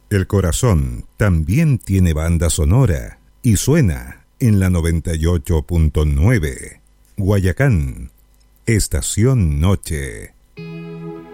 El corazón también tiene banda sonora y suena en la 98.9. Guayacán, Estación Noche.